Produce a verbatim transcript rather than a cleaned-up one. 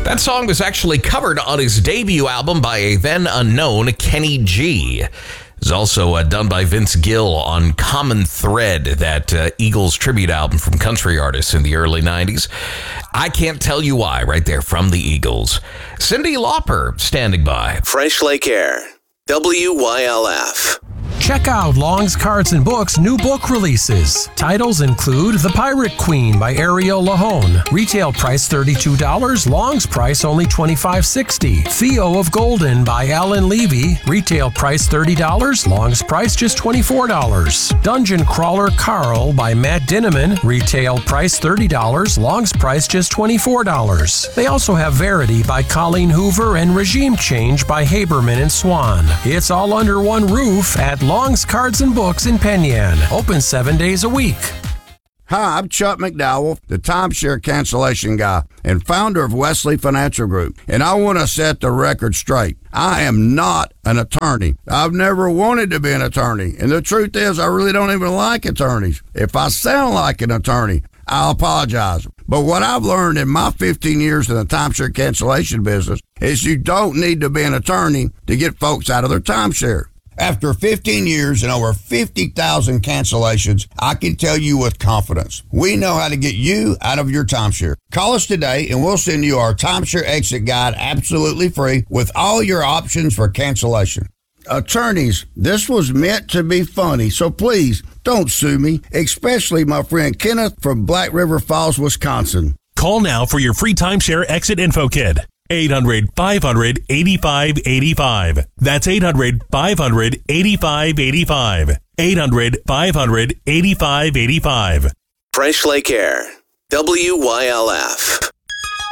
That song was actually covered on his debut album by a then unknown Kenny G. It was also uh, done by Vince Gill on Common Thread, that uh, Eagles tribute album from country artists in the early nineties. I Can't Tell You Why, right there from the Eagles. Cyndi Lauper standing by. Fresh Lake Air, W Y L F. Check out Long's Cards and Books' new book releases. Titles include The Pirate Queen by Ariel Lahone. Retail price thirty-two dollars, Long's price only twenty-five dollars and sixty cents. Theo of Golden by Alan Levy. Retail price thirty dollars, Long's price just twenty-four dollars. Dungeon Crawler Carl by Matt Dinneman. Retail price thirty dollars, Long's price just twenty-four dollars. They also have Verity by Colleen Hoover and Regime Change by Haberman and Swan. It's all under one roof at Long's Cards and Books in Penyan. Open seven days a week. Hi, I'm Chuck McDowell, the timeshare cancellation guy and founder of Wesley Financial Group. And I want to set the record straight. I am not an attorney. I've never wanted to be an attorney. And the truth is, I really don't even like attorneys. If I sound like an attorney, I'll apologize. But what I've learned in my fifteen years in the timeshare cancellation business is you don't need to be an attorney to get folks out of their timeshare. After fifteen years and over fifty thousand cancellations, I can tell you with confidence, we know how to get you out of your timeshare. Call us today and we'll send you our timeshare exit guide absolutely free with all your options for cancellation. Attorneys, this was meant to be funny, so please don't sue me, especially my friend Kenneth from Black River Falls, Wisconsin. Call now for your free timeshare exit info kit. eight hundred, five hundred, eighty-five eighty-five. That's eight hundred, five hundred, eighty-five eighty-five. eight hundred, five hundred, eighty-five eighty-five. Fresh Lake Air, W Y L F.